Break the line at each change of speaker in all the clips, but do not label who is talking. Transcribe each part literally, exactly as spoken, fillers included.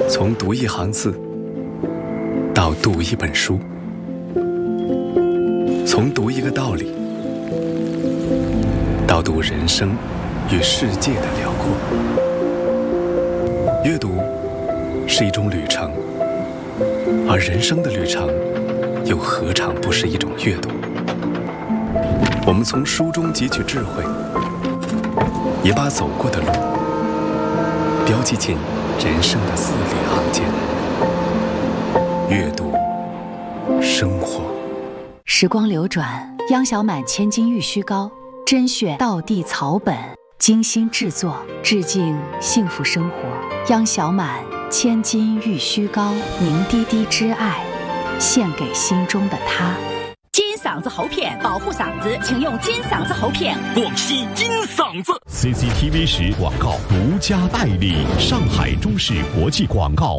从读一行字到读一本书，从读一个道理到读人生与世界的辽阔。阅读是一种旅程，而人生的旅程又何尝不是一种阅读？我们从书中汲取智慧，也把走过的路标记进人生的字里行间。阅读，生活。
时光流转，央小满千金玉虚膏，甄选道地草本，精心制作，致敬幸福生活。央小满千金玉虚膏，凝滴滴之爱，献给心中的他。
金嗓子喉片保护嗓子，请用金嗓子喉片。
广西金嗓子
C C T V 十广告独家代理，上海中视国际广告。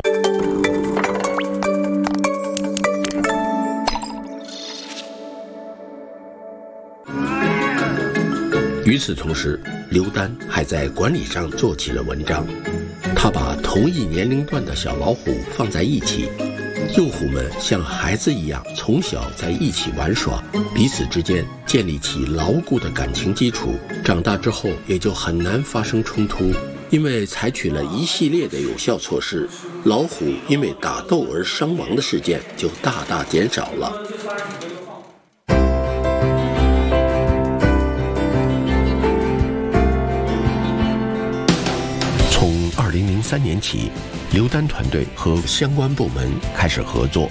与此同时，刘丹还在管理上做起了文章。他把同一年龄段的小老虎放在一起，幼虎们像孩子一样从小在一起玩耍，彼此之间建立起牢固的感情基础，长大之后也就很难发生冲突。因为采取了一系列的有效措施，老虎因为打斗而伤亡的事件就大大减少了。从二零零三年起，刘丹团队和相关部门开始合作，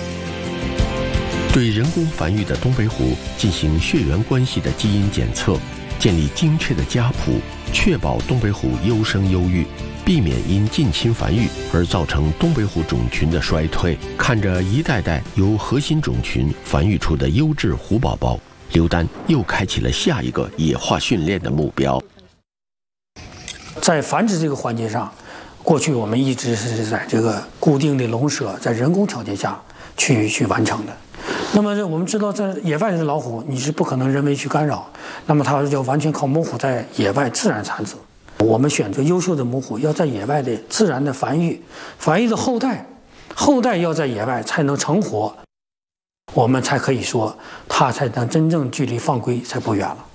对人工繁育的东北虎进行血缘关系的基因检测，建立精确的家谱，确保东北虎优生优育，避免因近亲繁育而造成东北虎种群的衰退。看着一代代由核心种群繁育出的优质虎宝宝，刘丹又开启了下一个野化训练的目标。
在繁殖这个环节上，过去我们一直是在这个固定的笼舍，在人工条件下去去完成的。那么我们知道，在野外的老虎你是不可能人为去干扰，那么它要完全靠母虎在野外自然产子。我们选择优秀的母虎，要在野外的自然的繁育，繁育的后代，后代要在野外才能成活，我们才可以说它才能真正距离放归才不远了。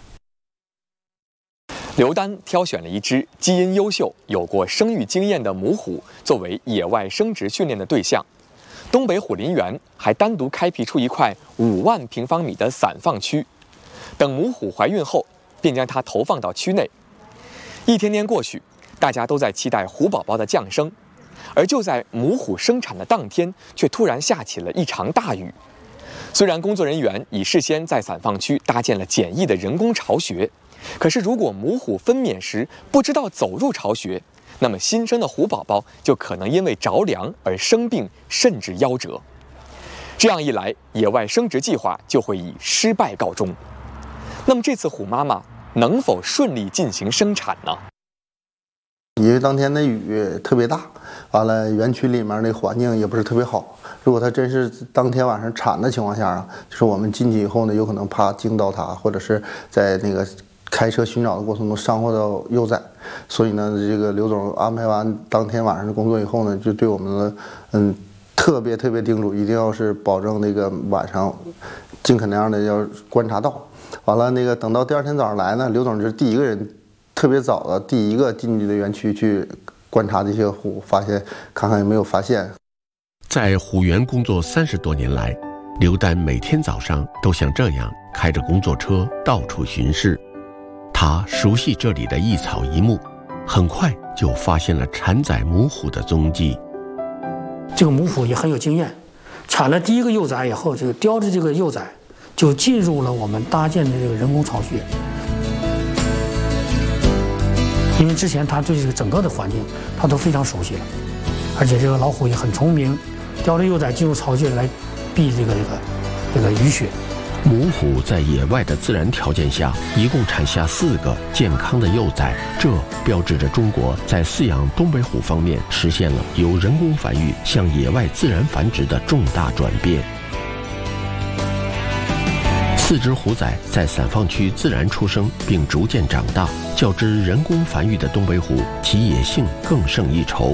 刘丹挑选了一只基因优秀、有过生育经验的母虎作为野外生殖训练的对象。东北虎林园还单独开辟出一块五万平方米的散放区，等母虎怀孕后，便将它投放到区内。一天天过去，大家都在期待虎宝宝的降生，而就在母虎生产的当天，却突然下起了一场大雨。虽然工作人员已事先在散放区搭建了简易的人工巢穴，可是如果母虎分娩时不知道走入巢穴，那么新生的虎宝宝就可能因为着凉而生病，甚至夭折。这样一来，野外生殖计划就会以失败告终。那么这次虎妈妈能否顺利进行生产呢？
因为当天的雨特别大，完了园区里面的环境也不是特别好。如果它真是当天晚上产的情况下啊，就是我们进去以后呢，有可能怕惊到它，或者是在那个开车寻找的过程中伤害到幼崽。所以呢，这个刘总安排完当天晚上的工作以后呢，就对我们的嗯特别特别叮嘱，一定要是保证那个晚上尽可能样的要观察到。完了那个等到第二天早上来呢，刘总是第一个人，特别早的第一个进去的园区去观察这些虎，发现看看有没有发现。
在虎园工作三十多年来，刘丹每天早上都像这样开着工作车到处巡视。他熟悉这里的一草一木，很快就发现了产崽母虎的踪迹。
这个母虎也很有经验，产了第一个幼崽以后，这个叼着这个幼崽就进入了我们搭建的这个人工巢穴。因为之前他对这个整个的环境他都非常熟悉了，而且这个老虎也很聪明，叼着幼崽进入巢穴来避这个这个这个雨雪。
母虎在野外的自然条件下，一共产下四个健康的幼崽，这标志着中国在饲养东北虎方面实现了由人工繁育向野外自然繁殖的重大转变。四只虎崽在散放区自然出生并逐渐长大，较之人工繁育的东北虎，其野性更胜一筹。